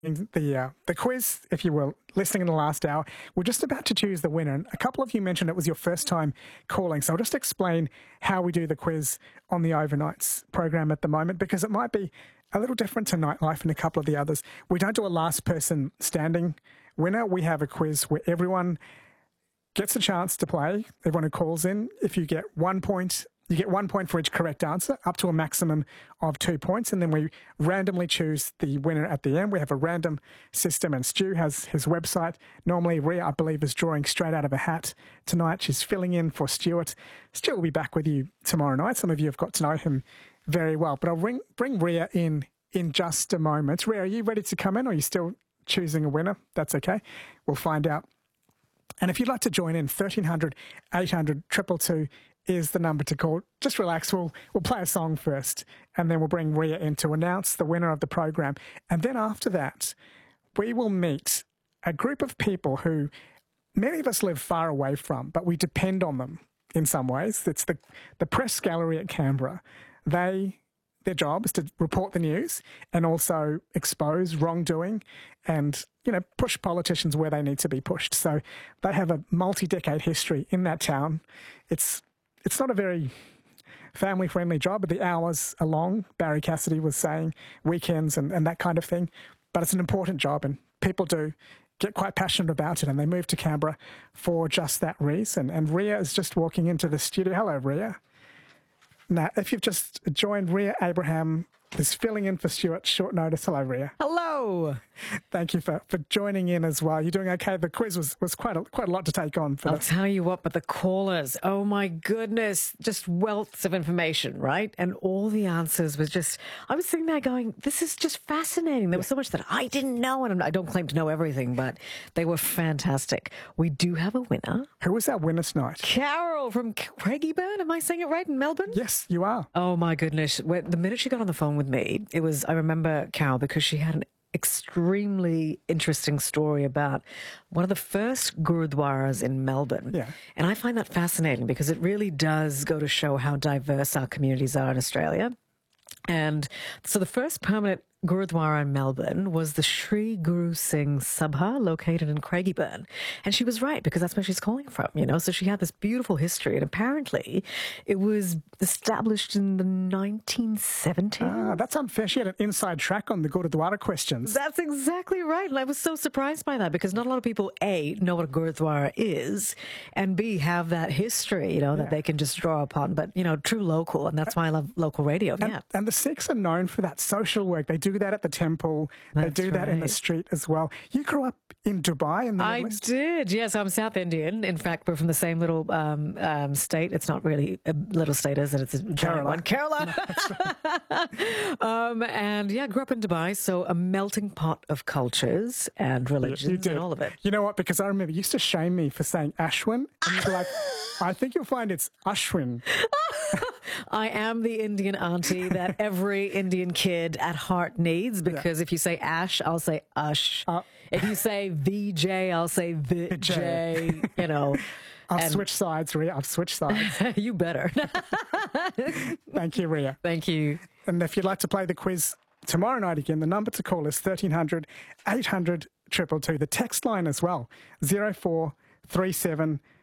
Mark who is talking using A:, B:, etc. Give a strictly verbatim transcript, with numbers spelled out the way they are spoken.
A: the uh, the quiz, if you will, listening in the last hour. We're just about to choose the winner. And a couple of you mentioned it was your first time calling. So I'll just explain how we do the quiz on the Overnights program at the moment, because it might be a little different to Nightlife and a couple of the others. We don't do a last person standing winner. We have a quiz where everyone gets a chance to play. Everyone who calls in, if you get one point, you get one point for each correct answer, up to a maximum of two points. And then we randomly choose the winner at the end. We have a random system, and Stu has his website. Normally, Ria, I believe, is drawing straight out of a hat tonight. She's filling in for Stuart. Stu will be back with you tomorrow night. Some of you have got to know him very well. But I'll bring, bring Ria in in just a moment. Ria, are you ready to come in, or are you still choosing a winner? That's okay. We'll find out. And if you'd like to join in, thirteen hundred, eight hundred, two two two is the number to call. Just relax. We'll, we'll play a song first, and then we'll bring Ria in to announce the winner of the program. And then after that, we will meet a group of people who many of us live far away from, but we depend on them in some ways. It's the, the Press Gallery at Canberra. They... Their job is to report the news and also expose wrongdoing and, you know, push politicians where they need to be pushed. So they have a multi-decade history in that town. It's it's not a very family-friendly job, but the hours are long. Barry Cassidy was saying weekends and, and that kind of thing. But it's an important job, and people do get quite passionate about it, and they move to Canberra for just that reason. And Ria is just walking into the studio. Hello, Ria. Now, if you've just joined, Ria Abraham is filling in for Stuart, short notice. Hello, Ria.
B: Hello.
A: Thank you for, for joining in as well. You're doing okay? The quiz was, was quite a, quite a lot to take on. For
B: I'll
A: this.
B: tell you what, but the callers, oh my goodness, just wealths of information, right? And all the answers was just, I was sitting there going, this is just fascinating. There was so much that I didn't know, and I don't claim to know everything, but they were fantastic. We do have a winner.
A: Who was our winner tonight?
B: Carol from Craigieburn. Am I saying it right, in Melbourne?
A: Yes, you are.
B: Oh my goodness. When, the minute she got on the phone with me, it was, I remember Carol because she had an extremely interesting story about one of the first gurudwaras in Melbourne.
A: Yeah.
B: And I find that fascinating because it really does go to show how diverse our communities are in Australia. And so the first permanent Gurudwara in Melbourne was the Sri Guru Singh Sabha, located in Craigieburn. And she was right, because that's where she's calling from, you know. So she had this beautiful history, and apparently it was established in the nineteen seventies.
A: Ah, that's unfair. She had an inside track on the Gurudwara questions.
B: That's exactly right. And I was so surprised by that, because not a lot of people, A, know what a Gurudwara is, and B, have that history, you know, that yeah. they can just draw upon. But, you know, true local, and that's why I love local radio.
A: And,
B: yeah.
A: and the Sikhs are known for that social work. They do that at the temple.
B: That's
A: they do that
B: right.
A: in the street as well. You grew up in Dubai in the
B: I
A: Middle East?
B: did, yes. I'm South Indian. In fact, we're from the same little um, um, state. It's not really a little state, is it? It's a giant one. Kerala. um, and yeah, grew up in Dubai, so a melting pot of cultures and religions
A: you did.
B: and all of it.
A: You know what? Because I remember you used to shame me for saying Ashwin. And you'd be like, I think you'll find it's Ashwin.
B: I am the Indian auntie that every Indian kid at heart needs, because yeah. if you say Ash, I'll say Ush. Uh, if you say V J, I'll say Vijay, you know.
A: I've
B: and
A: switched sides, Ria. I've switched sides.
B: You better.
A: Thank you, Ria.
B: Thank you.
A: And if you'd like to play the quiz tomorrow night again, the number to call is thirteen hundred, eight hundred, two two two. The text line as well, zero four three seven